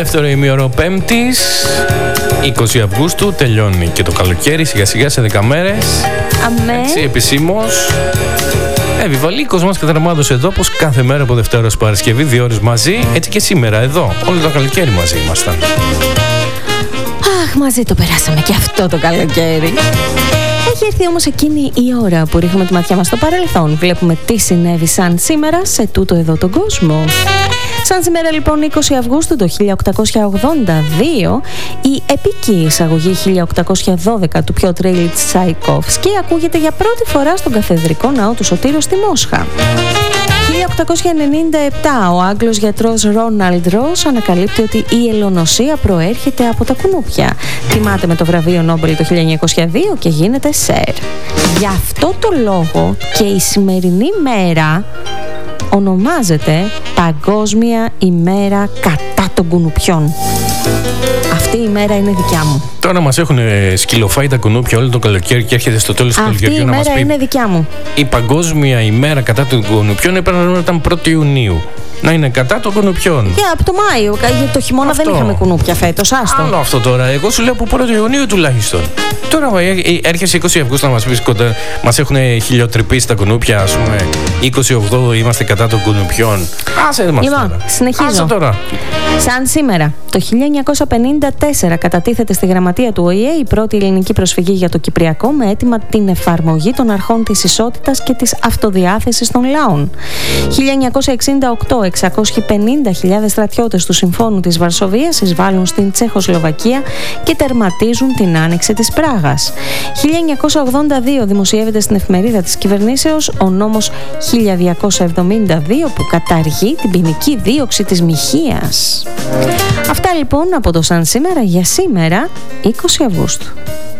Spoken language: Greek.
δεύτερο ημίωρο Πέμπτης, 20 Αυγούστου, τελειώνει και το καλοκαίρι σιγά σιγά σε 10 μέρες. Αμέ. Έτσι, επισήμως. Βιβαλίκος μας καταρμάδωσε εδώ πως κάθε μέρα από Δευτέρα ως Παρασκευή 2 ώρες μαζί, έτσι και σήμερα εδώ. Όλο το καλοκαίρι μαζί ήμασταν. Αχ, μαζί το περάσαμε και αυτό το καλοκαίρι. Έχει έρθει όμως εκείνη η ώρα που ρίχνουμε τη ματιά μας στο παρελθόν. Βλέπουμε τι συνέβη σαν σήμερα σε τούτο εδώ τον κόσμο. Σαν σήμερα λοιπόν 20 Αυγούστου το 1882 η επική εισαγωγή 1812 του Πιότρ Ιλιτς Τσαϊκόφσκι ακούγεται για πρώτη φορά στον καθεδρικό ναό του Σωτήρου στη Μόσχα. 1897 ο Άγγλος γιατρός Ρόναλντ Ρος ανακαλύπτει ότι η ελονοσία προέρχεται από τα κουνούπια. Τιμάται με το βραβείο Νόμπελ το 1902 και γίνεται σερ. Γι' αυτό το λόγο και η σημερινή μέρα ονομάζεται Παγκόσμια ημέρα κατά των κουνουπιών. Αυτή η μέρα είναι δικιά μου. Τώρα μας έχουν σκυλοφάει τα κουνούπια όλο το καλοκαίρι και έρχεται στο τέλος του καλοκαιριού να μας πει. Αυτή η μέρα είναι δικιά μου. Η Παγκόσμια ημέρα κατά των κουνουπιών έπρεπε να ήταν 1η Ιουνίου. Να είναι κατά των κουνουπιών. Από το Μάιο. Για το χειμώνα αυτό. Δεν είχαμε κουνούπια φέτος. Άστο. Άλλο αυτό τώρα. Εγώ σου λέω από 1η Ιουνίου τουλάχιστον. Τώρα έρχεσαι 20 Αυγούστου να μας πεις κοντά. Μας έχουν χιλιοτρυπήσει τα κουνούπια, ας πούμε. 28 είμαστε κατά των κουνουπιών. Άσε μας λοιπόν, τώρα. Συνεχίζω. Άσε τώρα. Σαν σήμερα, το 1954 κατατίθεται στη γραμματεία του ΟΗΕ η πρώτη ελληνική προσφυγή για το Κυπριακό με αίτημα την εφαρμογή των αρχών της ισότητας και της αυτοδιάθεσης των λαών. 1968, 650.000 στρατιώτες του Συμφώνου της Βαρσοβίας εισβάλλουν στην Τσεχοσλοβακία και τερματίζουν την άνοιξη της Πράγας. 1982 δημοσιεύεται στην εφημερίδα της κυβερνήσεως ο νόμος 1272 που καταργεί την ποινική δίωξη της μοιχείας. Αυτά λοιπόν από το σαν σήμερα για σήμερα 20 Αυγούστου.